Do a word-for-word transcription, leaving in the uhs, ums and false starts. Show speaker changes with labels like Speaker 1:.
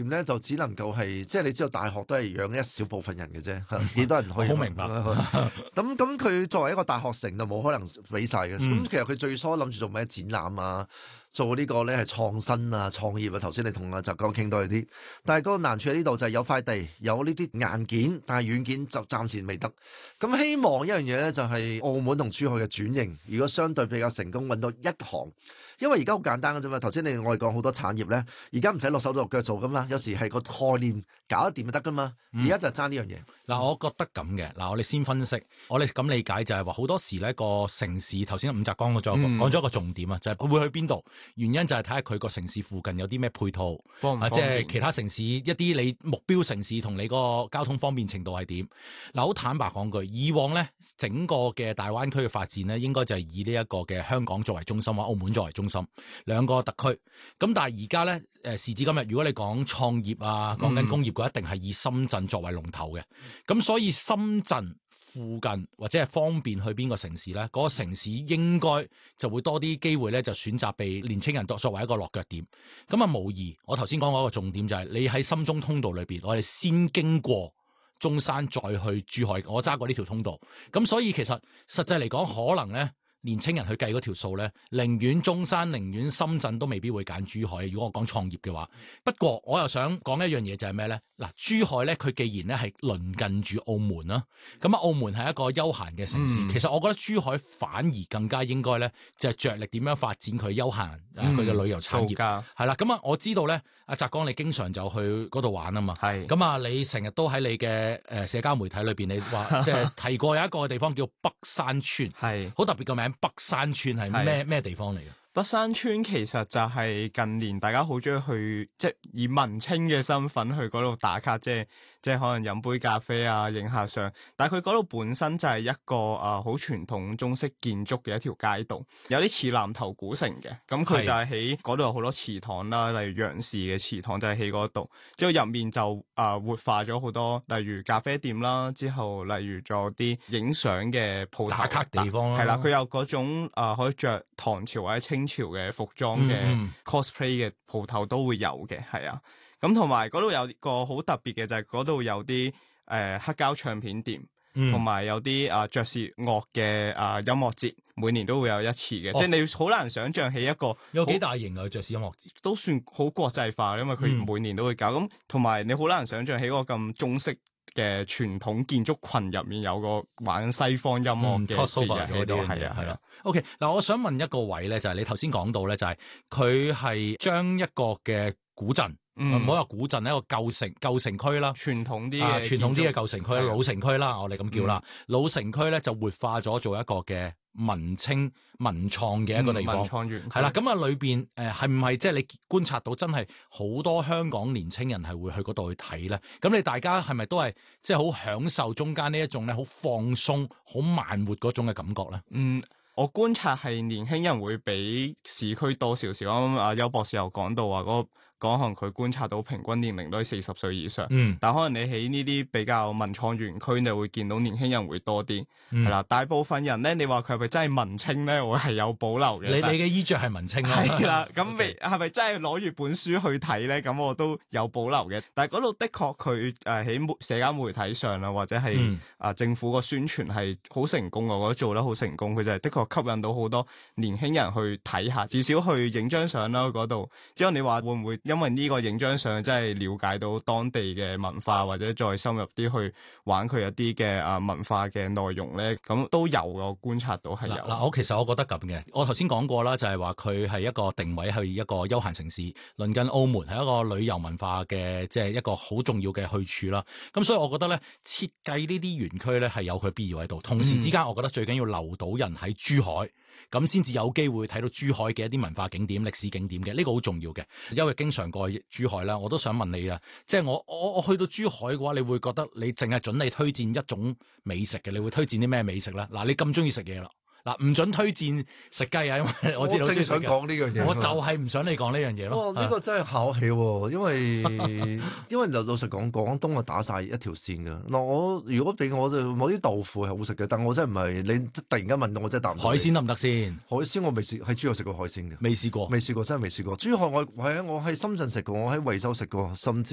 Speaker 1: 念咧就只能夠係，即係你知道大學都係養一小部分人嘅啫，幾多人可以？
Speaker 2: 好明白。
Speaker 1: 咁咁佢作為一個大學城就冇可能俾晒嘅。咁、
Speaker 2: 嗯、
Speaker 1: 其實佢最初諗住做咩展覽啊？做呢個咧係創新啊、創業啊，頭先你同阿澤剛傾到呢啲，但係嗰個難處喺呢度就係有塊地，有呢啲硬件，但係軟件就暫時未得。咁希望一樣嘢咧就係澳門同珠海嘅轉型，如果相對比較成功，揾到一行，因為而家好簡單嘅啫嘛。頭先你我哋講好多產業咧，而家唔使落手落腳做噶嘛，有時係個概念搞得掂就得噶嘛。而家就係爭呢樣嘢。
Speaker 2: 嗱、嗯，我覺得咁嘅，嗱，我哋先分析，我哋咁理解就係話好多時咧個城市，頭先伍澤剛講咗講咗一個重點啊，就係、是、會去邊度。原因就係睇下佢個城市附近有啲咩配套，
Speaker 3: 方唔方便，
Speaker 2: 即係其他城市一啲你目標城市同你個交通方便程度係點。嗱，好坦白講句，以往咧整個嘅大灣區嘅發展咧，應該就係以呢一個嘅香港作為中心或澳門作為中心兩個特區。咁但係而家咧，誒時至今日，如果你講創業啊，講緊工業嘅，一定係以深圳作為龍頭嘅。咁所以深圳附近或者係方便去邊個城市咧，嗰、那個城市應該就會多啲機會咧，就選擇被年青人作作為一個落腳點。咁啊，無疑我頭先講嗰個重點就係、是、你喺深中通道裏邊，我哋先經過中山再去珠海，我揸過呢條通道。咁所以其實實際嚟講，可能咧年青人去計嗰條數咧，寧願中山寧願深圳都未必會揀珠海。如果我講創業嘅話，不過我又想講一樣嘢就係咩咧？嗱，珠海咧佢既然咧係鄰近住澳門啦，咁啊澳門係一個休閒嘅城市、嗯，其實我覺得珠海反而更加應該咧就係着力點樣發展佢休閒佢嘅、嗯、旅遊產業係啦。咁啊我知道咧，阿澤剛你經常就去嗰度玩啊嘛，係咁啊你成日都喺你嘅誒社交媒體裏邊，你話即係提過有一個地方叫北山村，係好特別個名。北山村係咩咩地方嚟嘅？
Speaker 3: 北山村其實就係近年大家好中意去，即係以文青嘅身份去嗰度打卡，即係即係可能飲杯咖啡啊，影下相。但係佢嗰度本身就係一個啊好傳統中式建築嘅一條街道，有啲似南頭古城嘅。咁佢就係喺嗰度有好多祠堂啦，例如楊氏嘅祠堂就係喺嗰度。之後入面就啊活化咗好多，例如咖啡店啦，之後例如仲有啲影相嘅鋪頭
Speaker 2: 打卡地方啦。
Speaker 3: 係啦，佢有嗰種啊可以着唐朝或者清朝嘅服裝嘅 cosplay 嘅鋪頭都會有嘅，係啊。咁同埋嗰度有個好特別嘅就係嗰度有啲誒、呃、黑膠唱片店，同、嗯、埋有啲啊爵士樂嘅啊音樂節，每年都會有一次嘅、哦。即係你好難想象起一個
Speaker 2: 有幾大型嘅爵士音樂節，
Speaker 3: 都算好國際化，因為佢每年都會搞。咁同埋你好難想象起個咁中式嘅傳統建築群入面有個玩西方音樂嘅節日喺度，係啊係啊。
Speaker 2: OK， 嗱，我想問一個位咧，就係、是、你頭先講到咧，就係佢係將一個嘅古鎮，唔好話古鎮，一個舊城舊城區啦，
Speaker 3: 傳統啲
Speaker 2: 嘅傳統啲嘅舊城區，老城區啦，我哋咁叫啦、嗯。老城區咧就活化咗做一個嘅文青文創嘅一個地方，
Speaker 3: 文創園
Speaker 2: 係啦。咁啊裏邊誒係唔係即係你觀察到真係好多香港年青人係會去嗰度去睇咧？咁你大家係咪都係即係好享受中間呢一種咧好放鬆、好慢活嗰種嘅感覺咧？
Speaker 3: 嗯。我觀察係年輕人會比市區多少少，啱啱阿邱博士又講到話嗰個講可能佢觀察到平均年齡都係四十歲以上，嗯，但可能你喺呢啲比較文創園區，你會見到年輕人會多啲，係、嗯、啦。大部分人咧，你話佢係咪真係文青咧？我係有保留嘅。你
Speaker 2: 你嘅衣着係文青啦，
Speaker 3: 係啦。咁未係咪真係攞住本書去睇咧？咁我都有保留嘅。但係嗰度的確佢誒喺社交媒體上啊，或者係啊、嗯、政府個宣傳係好成功，我覺得做得好成功。佢就係的確吸引到好多年輕人去睇下，至少去影張相啦嗰度。之後你話會唔會因為呢個影張相真係了解到當地嘅文化，或者再深入啲去玩佢一啲嘅啊文化嘅內容咧？咁都有，我觀察到係有。
Speaker 2: 嗱，我其實我覺得咁嘅，我頭先講過啦，就係話佢係一個定位係一個休閒城市，鄰近澳門係一個旅遊文化嘅即係一個好重要嘅去處啦。咁所以我覺得咧，設計呢啲園區咧係有佢必要喺度。同時之間，我覺得最緊要留到人喺珠海。咁先至有機會睇到珠海嘅一啲文化景點、歷史景點嘅，呢個好重要嘅。因為經常過去珠海啦，我都想問你啊，即係我我我去到珠海嘅話，你會覺得你淨係準你推薦一種美食嘅，你會推薦啲咩美食咧？嗱，你咁中意食嘢啦。嗱，唔准推薦食雞啊！因為我知道
Speaker 1: 我正想講呢樣嘢，
Speaker 2: 我就係唔想你講呢樣嘢咯。
Speaker 1: 哇！呢個真係考起喎，因為因為老老實講，廣東我打晒一條線㗎。嗱，我如果俾我就某啲豆腐係好食嘅，但我真係唔係你突然間問到我真係答唔到。
Speaker 2: 海鮮得唔得先？海
Speaker 1: 鮮我未試，喺珠海食過海鮮嘅，
Speaker 2: 未試過，
Speaker 1: 未試過，真係未試過。珠海我係我喺深圳食過，我喺惠州食過，甚至。